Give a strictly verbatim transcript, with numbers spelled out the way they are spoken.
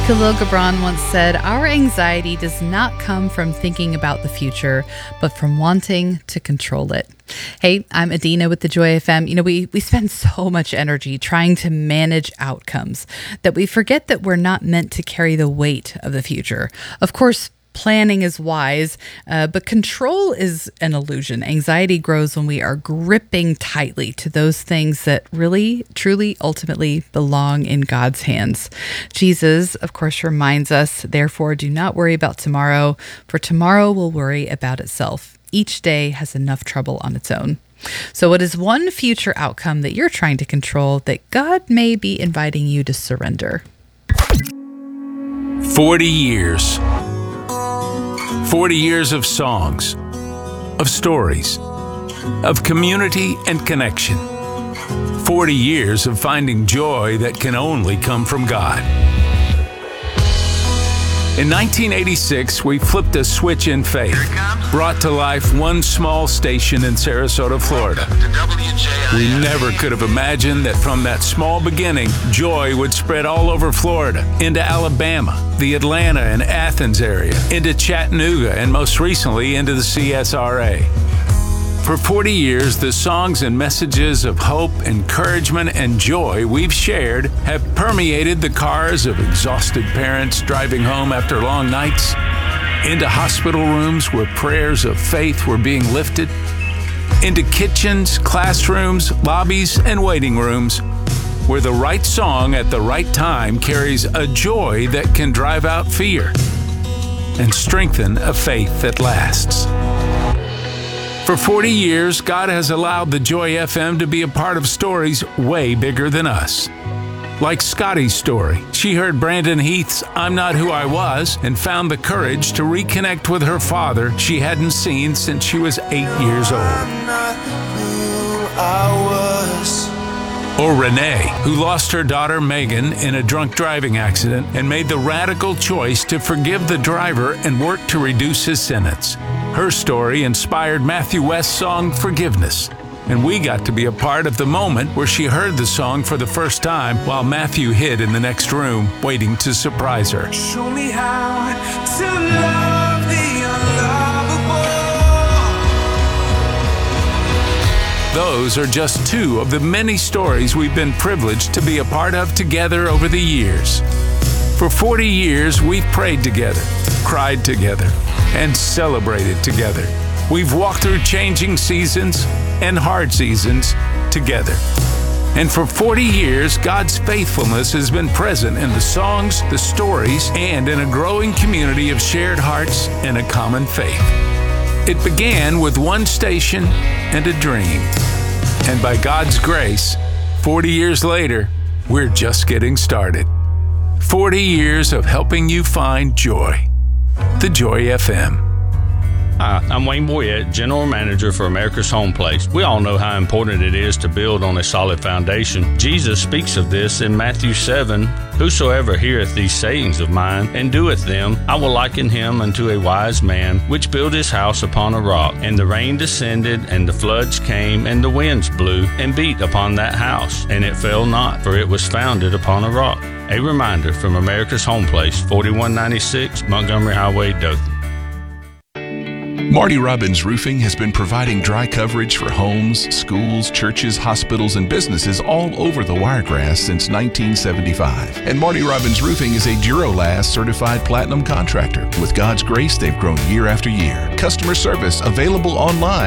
Khalil Gibran once said, "Our anxiety does not come from thinking about the future, but from wanting to control it." Hey, I'm Adina with the Joy F M. You know, we, we spend so much energy trying to manage outcomes that we forget that we're not meant to carry the weight of the future. Of course, planning is wise, uh, but control is an illusion. Anxiety grows when we are gripping tightly to those things that really, truly, ultimately belong in God's hands. Jesus, of course, reminds us, therefore, do not worry about tomorrow, for tomorrow will worry about itself. Each day has enough trouble on its own. So what is one future outcome that you're trying to control that God may be inviting you to surrender? Forty years. Forty years of songs, of stories, of community and connection. Forty years of finding joy that can only come from God. In nineteen eighty-six, we flipped a switch in faith, brought to life one small station in Sarasota, Florida. We never could have imagined that from that small beginning, joy would spread all over Florida, into Alabama, the Atlanta and Athens area, into Chattanooga, and most recently into the C S R A. For forty years, the songs and messages of hope, encouragement, and joy we've shared have permeated the cars of exhausted parents driving home after long nights, into hospital rooms where prayers of faith were being lifted, into kitchens, classrooms, lobbies, and waiting rooms, where the right song at the right time carries a joy that can drive out fear and strengthen a faith that lasts. For forty years, God has allowed the Joy F M to be a part of stories way bigger than us. Like Scotty's story, she heard Brandon Heath's "I'm Not Who I Was" and found the courage to reconnect with her father she hadn't seen since she was eight years old. I'm not who I was. Or Renee, who lost her daughter Megan in a drunk driving accident and made the radical choice to forgive the driver and work to reduce his sentence. Her story inspired Matthew West's song "Forgiveness," and we got to be a part of the moment where she heard the song for the first time while Matthew hid in the next room, waiting to surprise her. Show me how to love the unlovable. Those are just two of the many stories we've been privileged to be a part of together over the years. For forty years, we've prayed together, cried together, and celebrated together. We've walked through changing seasons and hard seasons together. And for forty years, God's faithfulness has been present in the songs, the stories, and in a growing community of shared hearts and a common faith. It began with one station and a dream. And by God's grace, forty years later, we're just getting started. forty years of helping you find joy. The Joy F M. Hi, I'm Wayne Boyette, General Manager for America's Home Place. We all know how important it is to build on a solid foundation. Jesus speaks of this in Matthew seven. "Whosoever heareth these sayings of mine, and doeth them, I will liken him unto a wise man, which built his house upon a rock. And the rain descended, and the floods came, and the winds blew, and beat upon that house. And it fell not, for it was founded upon a rock." A reminder from America's Home Place, forty-one ninety-six Montgomery Highway, Dothan. Marty Robbins Roofing has been providing dry coverage for homes, schools, churches, hospitals, and businesses all over the Wiregrass since nineteen seventy-five. And Marty Robbins Roofing is a Durolast certified platinum contractor. With God's grace, they've grown year after year. Customer service available online